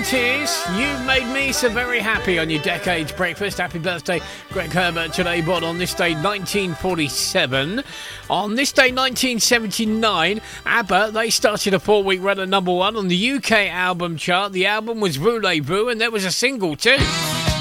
90s. You made me so very happy on your Decades Breakfast. Happy birthday, Greg Herbert, today, but on this day, 1947. On this day, 1979, ABBA, they started a 4-week run at number one on the UK album chart. The album was Voulez-Vous, and there was a single too.